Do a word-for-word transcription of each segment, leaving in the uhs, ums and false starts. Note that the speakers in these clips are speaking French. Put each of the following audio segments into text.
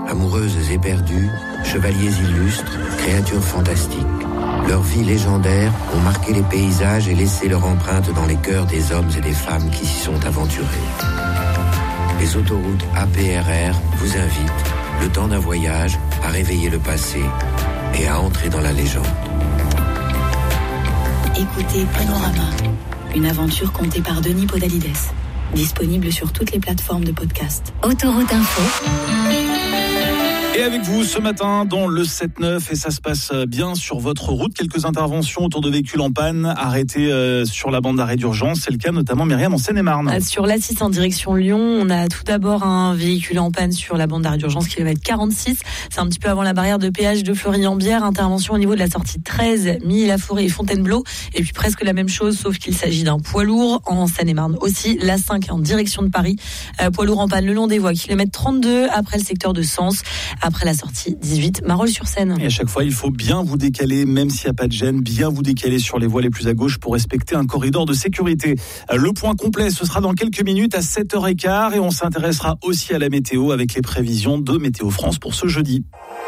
Amoureuses éperdues, chevaliers illustres, créatures fantastiques. Leurs vies légendaires ont marqué les paysages et laissé leur empreinte dans les cœurs des hommes et des femmes qui s'y sont aventurés. Les autoroutes A P R R vous invitent, le temps d'un voyage, à réveiller le passé et à entrer dans la légende. Écoutez Panorama, une aventure contée par Denis Podalides. Disponible sur toutes les plateformes de podcast. Autoroute Info. Et avec vous ce matin dans le sept neuf, et ça se passe bien sur votre route. Quelques interventions autour de véhicules en panne arrêtés euh, sur la bande d'arrêt d'urgence. C'est le cas notamment, Myriam, en Seine-et-Marne. Sur l'A six en direction Lyon, on a tout d'abord un véhicule en panne sur la bande d'arrêt d'urgence, kilomètre quarante-six. C'est un petit peu avant la barrière de péage de Fleury-en-Bière. Intervention au niveau de la sortie treize, Milly-la-Forêt et Fontainebleau. Et puis presque la même chose, sauf qu'il s'agit d'un poids lourd en Seine-et-Marne aussi. L'A cinq en direction de Paris. Euh, poids lourd en panne le long des voies, kilomètre trente-deux, après le secteur de Sens, après la sortie dix-huit, Marolles-sur-Seine. Et à chaque fois, il faut bien vous décaler, même s'il n'y a pas de gêne, bien vous décaler sur les voies les plus à gauche pour respecter un corridor de sécurité. Le point complet, ce sera dans quelques minutes à sept heures quinze et on s'intéressera aussi à la météo avec les prévisions de Météo France pour ce jeudi.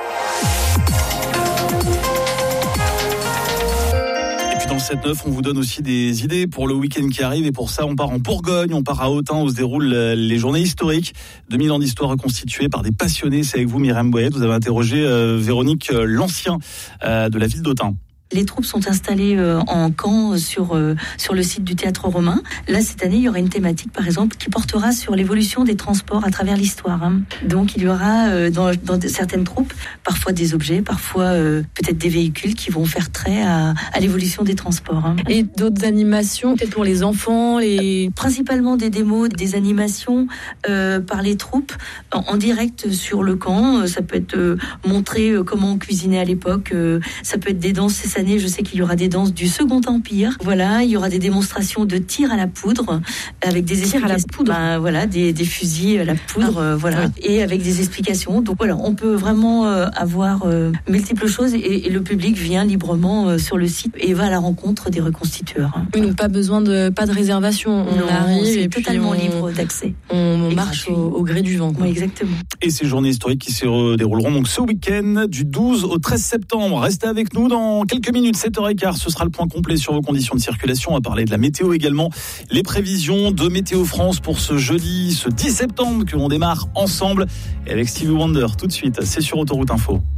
Dans le sept neuf, on vous donne aussi des idées pour le week-end qui arrive, et pour ça, on part en Bourgogne, on part à Autun où se déroulent les journées historiques. deux mille ans d'histoire reconstituée par des passionnés. C'est avec vous, Myriam Boyette. Vous avez interrogé euh, Véronique euh, L'Ancien euh, de la ville d'Autun. Les troupes sont installées euh, en camp sur euh, sur le site du théâtre romain. Là, cette année, il y aura une thématique, par exemple, qui portera sur l'évolution des transports à travers l'histoire. Hein. Donc, il y aura euh, dans, dans certaines troupes, parfois des objets, parfois euh, peut-être des véhicules qui vont faire trait à, à l'évolution des transports. Hein. Et d'autres animations, peut-être pour les enfants, les... Principalement des démos, des animations euh, par les troupes en, en direct sur le camp. Ça peut être euh, montrer euh, comment on cuisinait à l'époque. Euh, ça peut être des danses. Cette année, je sais qu'il y aura des danses du Second Empire. Voilà, il y aura des démonstrations de tir à la poudre avec des tir à la poudre. Ben, voilà, des, des fusils à la poudre, ah, euh, voilà, oui. Et avec des explications. Donc voilà, on peut vraiment euh, avoir euh, multiples choses et, et le public vient librement euh, sur le site et va à la rencontre des reconstitueurs. Hein. Oui, donc pas besoin de pas de réservation. On non, arrive c'est et totalement on, libre d'accès. On marche au, au gré du vent. Quoi. Oui, exactement. Et ces journées historiques qui se dérouleront donc ce week-end du douze au treize septembre. Restez avec nous dans quelques minutes, sept heures quinze. Ce sera le point complet sur vos conditions de circulation. On va parler de la météo également. Les prévisions de Météo France pour ce jeudi, ce dix septembre que l'on démarre ensemble. Et avec Stevie Wonder tout de suite. C'est sur Autoroute Info.